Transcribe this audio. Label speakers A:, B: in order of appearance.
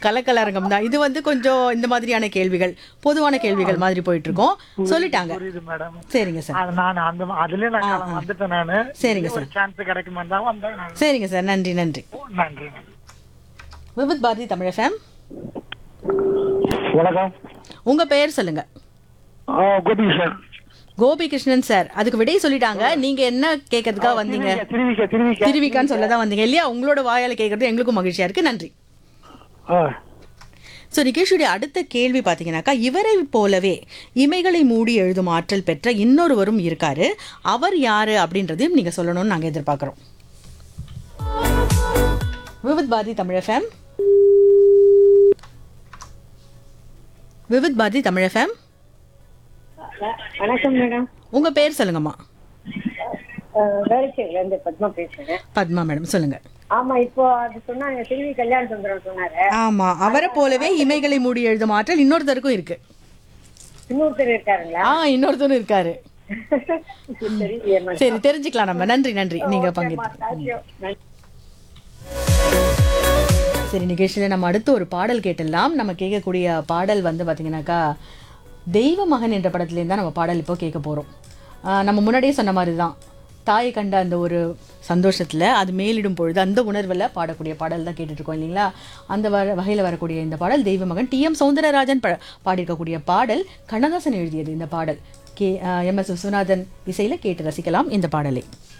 A: கலக்கலரங்கம் தான் இது. வந்து கொஞ்சம் இந்த மாதிரியான கேள்விகள், பொதுவான கேள்விகள் மாதிரி போயிட்டு இருக்கோம். சொல்லிட்டாங்க.
B: புரியுது மேடம்.
A: சரிங்க சார்.
B: அது நான் அதுலயே நான் வந்துட்டேன் நானு.
A: சரிங்க
B: ஒரு சான்ஸ் கிடைக்குமா தான் வந்தேன் நான்.
A: சரிங்க சார். நன்றி நன்றி.
B: நன்றி.
A: விவித் பாரதி தமிழ் FM.
B: வணக்கம்.
A: உங்க பெயர் சொல்லுங்க.
B: கோபி சார்.
A: கோபி கிருஷ்ணன் சார். அதுக்கு விடை சொல்லிட்டாங்க. நீங்க என்ன கேட்கறதுக்காக வந்தீங்க? திருவிக்கான்னு சொல்லதான் வந்தீங்க இல்லையா? உங்களோட வாயால கேட்கறது எங்களுக்கும் மகிழ்ச்சியா இருக்கு. நன்றி. ஸோ நிகேஷுடைய அடுத்த கேள்வி பார்த்தீங்கன்னாக்கா, இவரை போலவே இமைகளை மூடி எழுதும் ஆற்றல் பெற்ற இன்னொருவரும் இருக்காரு. அவர் யாரு அப்படின்றதையும் நீங்க சொல்லணும்னு நாங்கள் எதிர்பார்க்குறோம். விவித் பாரதி தமிழ் FM. விவித் பாரதி தமிழ் FM.
C: வணக்கம் மேடம்.
A: உங்க பேர் சொல்லுங்கம்மா.
C: வேலைச்சேரியில இருந்து பத்மா பேசுறேன்.
A: பத்மா மேடம் சொல்லுங்க.
C: ஆமா, இப்போ அது சொன்னாங்க, திருவி கல்யாண சுந்தரம் சொன்னாரு.
A: ஆமா, அவரை போலவே இமைகளை மூடி எழுதும் ஆற்றல் இன்னொருத்தருக்கும் இருக்கு.
C: இன்னொருத்தர் இருக்காருங்களா?
A: இன்னொருத்தரும் இருக்காரு. சரி, தெரிஞ்சுக்கலாம் நம்ம. நன்றி நன்றி நீங்க பங்கேற்று. சரி, நிகழ்ச்சியில் நம்ம அடுத்து ஒரு பாடல் கேட்டுடலாம். நம்ம கேட்கக்கூடிய பாடல் வந்து பார்த்தீங்கன்னாக்கா, தெய்வ மகன் என்ற படத்துலேருந்து தான் நம்ம பாடல் இப்போ கேட்க போகிறோம். நம்ம முன்னாடியே சொன்ன மாதிரி தான், தாயை கண்ட அந்த ஒரு சந்தோஷத்தில் அது மேலிடும் பொழுது அந்த உணர்வில் பாடக்கூடிய பாடல் தான் கேட்டுட்ருக்கோம் இல்லைங்களா? அந்த வகையில் வரக்கூடிய இந்த பாடல் தெய்வ மகன் TM சௌந்தரராஜன் பாடியிருக்கக்கூடிய பாடல். கண்ணதாசன் எழுதியது இந்த பாடல். MS விஸ்வநாதன் இசையில் கேட்டு ரசிக்கலாம் இந்த பாடலை.